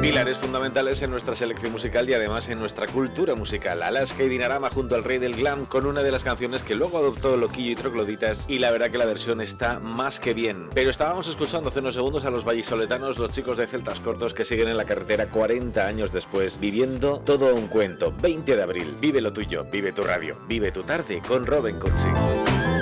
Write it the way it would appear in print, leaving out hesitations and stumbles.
Pilares fundamentales en nuestra selección musical y además en nuestra cultura musical. Alaska y Dinarama junto al rey del glam con una de las canciones que luego adoptó Loquillo y Trogloditas, y la verdad que la versión está más que bien. Pero estábamos escuchando hace unos segundos a los vallisoletanos, los chicos de Celtas Cortos, que siguen en la carretera 40 años después, viviendo todo un cuento. 20 de abril, vive lo tuyo, vive tu radio, vive tu tarde con Robin Cutsi.